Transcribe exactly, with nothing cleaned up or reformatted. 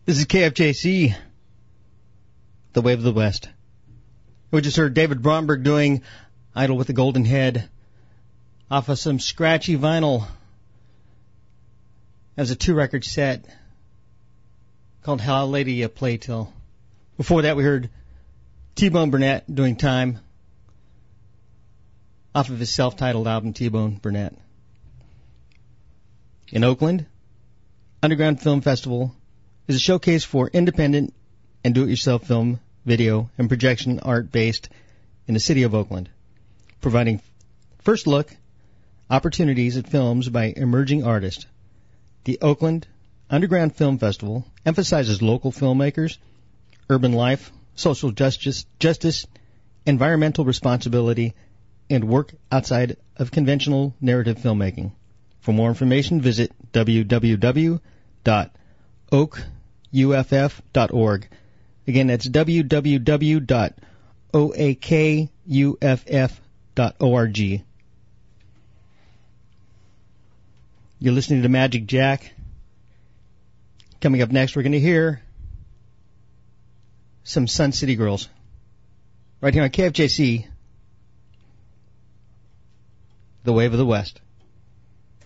This is K F J C, the Wave of the West. We just heard David Bromberg doing Idol with the Golden Head off of some scratchy vinyl. That was a two-record set called How Lady You Play Till. Before that, we heard T-Bone Burnett doing Time off of his self-titled album, T-Bone Burnett. In Oakland, Underground Film Festival is a showcase for independent and do-it-yourself film, video, and projection art based in the city of Oakland, providing first look opportunities at films by emerging artists. The Oakland Underground Film Festival emphasizes local filmmakers, urban life, social justice, justice, environmental responsibility, and work outside of conventional narrative filmmaking. For more information, visit w w w dot oak u f f dot org. Again, that's w w w dot oak u f f dot org. You're listening to Magic Jack. Coming up next, we're going to hear some Sun City Girls. Right here on K F J C, the Wave of the West.